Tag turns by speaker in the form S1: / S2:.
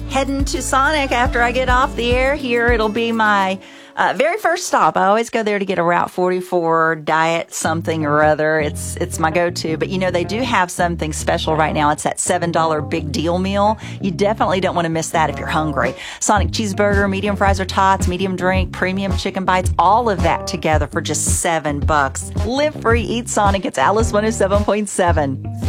S1: heading to Sonic after I get off the air here. It'll be my very first stop. I always go there to get a Route 44 diet something or other. It's my go-to. But, they do have something special right now. It's that $7 big deal meal. You definitely don't want to miss that if you're hungry. Sonic cheeseburger, medium fries or tots, medium drink, premium chicken bites, all of that together for just $7. Live free, eat Sonic. It's Alice 107.7.